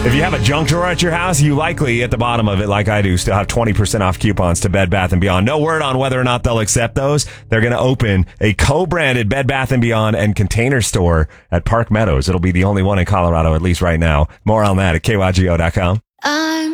If you have a junk drawer at your house, you likely, at the bottom of it, like I do, still have 20% off coupons to Bed Bath & Beyond. No word on whether or not they'll accept those. They're going to open a co-branded Bed Bath & Beyond and Container store at Park Meadows. It'll be the only one in Colorado, at least right now. More on that at KYGO.com.